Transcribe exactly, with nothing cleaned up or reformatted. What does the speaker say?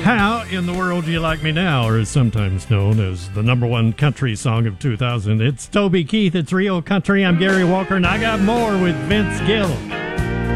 How in the World Do You Like Me Now, or is sometimes known as the number one country song of two thousand. It's Toby Keith, it's Real Country. I'm Gary Walker, and I got more with Vince Gill.